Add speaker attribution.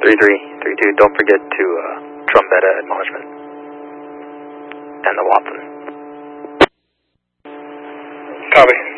Speaker 1: 3332, don't forget to trumpet admonishment. And the Watson.
Speaker 2: Copy.